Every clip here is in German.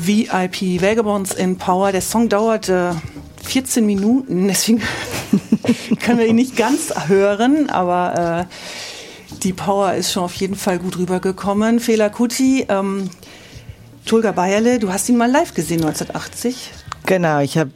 VIP Vagabonds in Power. Der Song dauert 14 Minuten, deswegen können wir ihn nicht ganz hören, aber die Power ist schon auf jeden Fall gut rübergekommen. Fela Kuti, Tolga Bayerle, du hast ihn mal live gesehen 1980. Genau, ich habe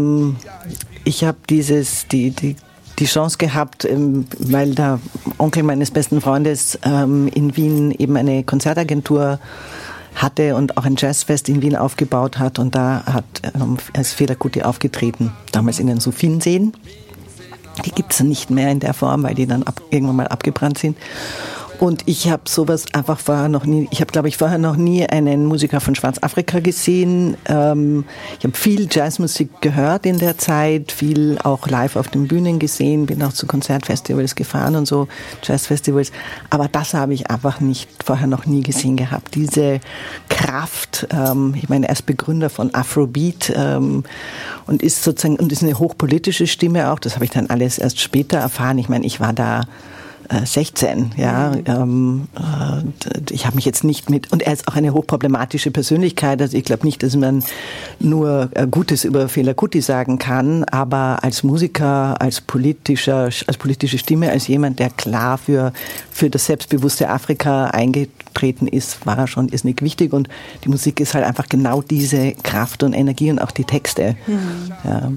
die Chance gehabt, weil der Onkel meines besten Freundes in Wien eben eine Konzertagentur hatte und auch ein Jazzfest in Wien aufgebaut hat, und da ist Fela Kuti aufgetreten, damals in den Sophienseen. Die gibt es nicht mehr in der Form, weil die dann irgendwann mal abgebrannt sind. Und ich habe sowas einfach vorher noch nie einen Musiker von Schwarzafrika gesehen. Ich habe viel Jazzmusik gehört in der Zeit, viel auch live auf den Bühnen gesehen, bin auch zu Konzertfestivals gefahren und so, Jazzfestivals. Aber das habe ich einfach vorher noch nie gesehen gehabt. Diese Kraft, ich meine, er ist Begründer von Afrobeat und ist eine hochpolitische Stimme auch. Das habe ich dann alles erst später erfahren. Ich meine, ich war da 16, ja. Ich habe mich jetzt nicht und er ist auch eine hochproblematische Persönlichkeit. Also ich glaube nicht, dass man nur Gutes über Fela Kuti sagen kann, aber als Musiker, als politische Stimme, als jemand, der klar für das selbstbewusste Afrika eingetreten ist, war er schon irrsinnig wichtig, und die Musik ist halt einfach genau diese Kraft und Energie und auch die Texte. Ja.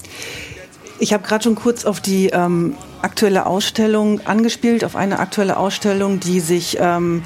Ich habe gerade schon kurz auf die aktuelle Ausstellung angespielt, auf eine aktuelle Ausstellung, die sich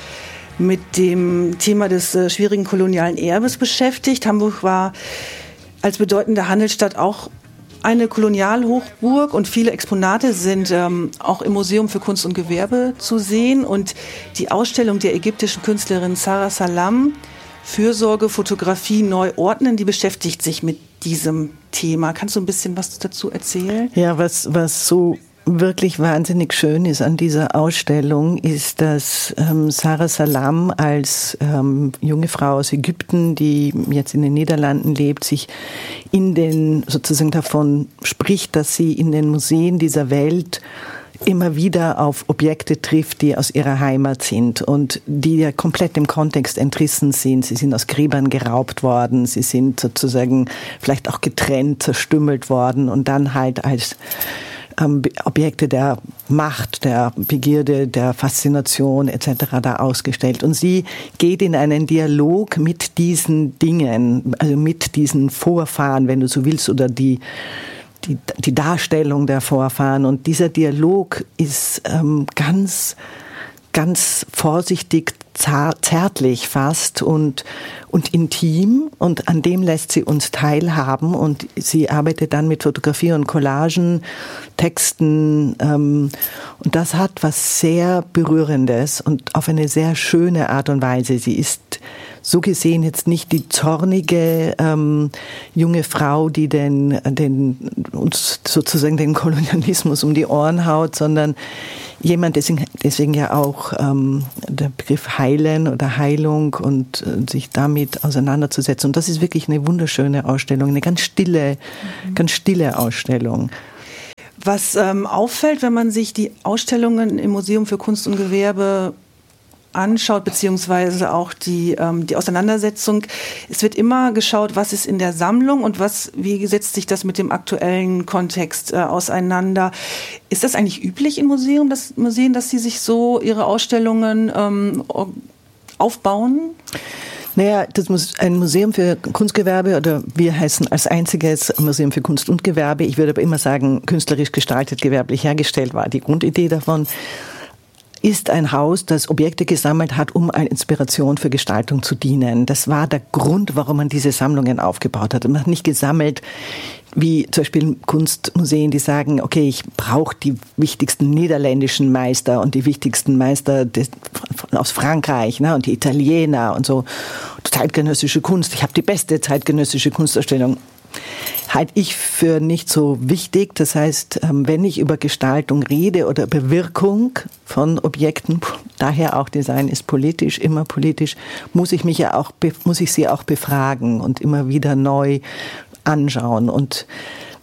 mit dem Thema des schwierigen kolonialen Erbes beschäftigt. Hamburg war als bedeutende Handelsstadt auch eine Kolonialhochburg, und viele Exponate sind auch im Museum für Kunst und Gewerbe zu sehen. Und die Ausstellung der ägyptischen Künstlerin Sarah Salam, Fürsorge, Fotografie neu ordnen, die beschäftigt sich mit diesem Thema. Kannst du ein bisschen was dazu erzählen? Ja, was so wirklich wahnsinnig schön ist an dieser Ausstellung, ist, dass Sarah Salam als junge Frau aus Ägypten, die jetzt in den Niederlanden lebt, sich sozusagen davon spricht, dass sie in den Museen dieser Welt immer wieder auf Objekte trifft, die aus ihrer Heimat sind und die ja komplett dem Kontext entrissen sind. Sie sind aus Gräbern geraubt worden, sie sind sozusagen vielleicht auch getrennt, zerstümmelt worden und dann halt als Objekte der Macht, der Begierde, der Faszination etc. da ausgestellt. Und sie geht in einen Dialog mit diesen Dingen, also mit diesen Vorfahren, wenn du so willst, oder die Darstellung der Vorfahren. Und dieser Dialog ist ganz, ganz vorsichtig, zärtlich fast und intim, und an dem lässt sie uns teilhaben, und sie arbeitet dann mit Fotografie und Collagen, Texten, und das hat was sehr Berührendes und auf eine sehr schöne Art und Weise. Sie ist so gesehen jetzt nicht die zornige junge Frau, die uns sozusagen den Kolonialismus um die Ohren haut, sondern jemand, deswegen ja auch der Begriff Heilen oder Heilung und sich damit auseinanderzusetzen. Und das ist wirklich eine wunderschöne Ausstellung, eine ganz stille Ausstellung. Was auffällt, wenn man sich die Ausstellungen im Museum für Kunst und Gewerbe anschaut, beziehungsweise auch die Auseinandersetzung. Es wird immer geschaut, was ist in der Sammlung und wie setzt sich das mit dem aktuellen Kontext auseinander. Ist das eigentlich üblich in Museen, dass sie sich so ihre Ausstellungen aufbauen? Naja, ein Museum für Kunstgewerbe, oder wir heißen als einziges Museum für Kunst und Gewerbe. Ich würde aber immer sagen, künstlerisch gestaltet, gewerblich hergestellt war die Grundidee davon. Ist ein Haus, das Objekte gesammelt hat, um als Inspiration für Gestaltung zu dienen. Das war der Grund, warum man diese Sammlungen aufgebaut hat. Man hat nicht gesammelt, wie zum Beispiel Kunstmuseen, die sagen, okay, ich brauche die wichtigsten niederländischen Meister und die wichtigsten Meister aus Frankreich, ne, und die Italiener und so. Zeitgenössische Kunst, ich habe die beste zeitgenössische Kunstausstellung. Halte ich für nicht so wichtig. Das heißt, wenn ich über Gestaltung rede oder über Wirkung von Objekten, daher auch Design ist politisch, immer politisch, muss ich sie auch befragen und immer wieder neu anschauen. Und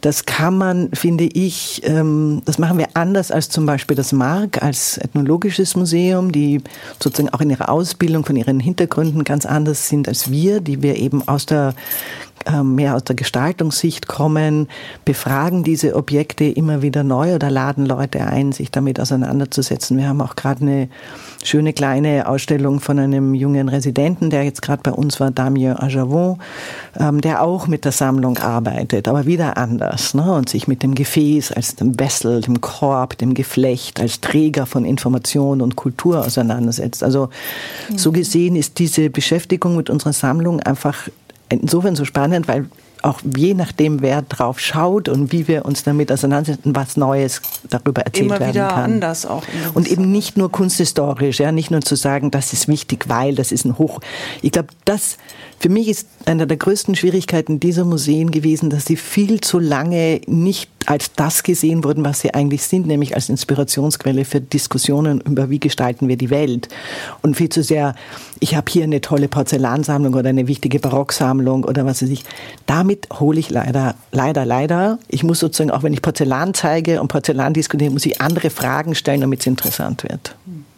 Das kann man, finde ich, das machen wir anders als zum Beispiel das Mark als ethnologisches Museum, die sozusagen auch in ihrer Ausbildung von ihren Hintergründen ganz anders sind als wir, die wir eben mehr aus der Gestaltungssicht kommen, befragen diese Objekte immer wieder neu oder laden Leute ein, sich damit auseinanderzusetzen. Wir haben auch gerade eine schöne kleine Ausstellung von einem jungen Residenten, der jetzt gerade bei uns war, Damien Ajavon, der auch mit der Sammlung arbeitet, aber wieder anders, ne? Und sich mit dem Gefäß als dem Wessel, dem Korb, dem Geflecht, als Träger von Information und Kultur auseinandersetzt. Also so gesehen ist diese Beschäftigung mit unserer Sammlung einfach insofern so spannend, weil auch je nachdem, wer drauf schaut und wie wir uns damit auseinandersetzen, was Neues darüber erzählt werden kann. Immer wieder anders auch. Und eben nicht nur kunsthistorisch, ja, nicht nur zu sagen, das ist wichtig, weil das ist ein Hoch. Ich glaube, das für mich ist eine der größten Schwierigkeiten dieser Museen gewesen, dass sie viel zu lange nicht als das gesehen wurden, was sie eigentlich sind, nämlich als Inspirationsquelle für Diskussionen über, wie gestalten wir die Welt. Und viel zu sehr, ich habe hier eine tolle Porzellansammlung oder eine wichtige Barocksammlung oder was weiß ich. Damit hole ich leider, ich muss sozusagen, auch wenn ich Porzellan zeige und Porzellan diskutiere, muss ich andere Fragen stellen, damit es interessant wird.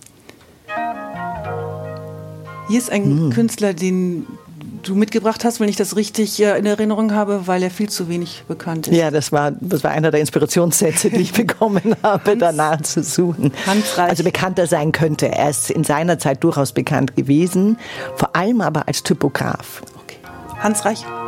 Hier ist ein Künstler, den du mitgebracht hast, wenn ich das richtig in Erinnerung habe, weil er viel zu wenig bekannt ist. Ja, das war einer der Inspirationssätze, die ich bekommen habe, danach zu suchen. Hans Reich. Also bekannter sein könnte. Er ist in seiner Zeit durchaus bekannt gewesen, vor allem aber als Typograf. Okay. Hans Reich.